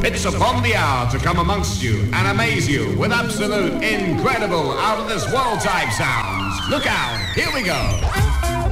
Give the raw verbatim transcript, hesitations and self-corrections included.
It's upon the hour to come amongst you and amaze you with absolute, incredible, out-of-this-world type sounds. Look out, here we go.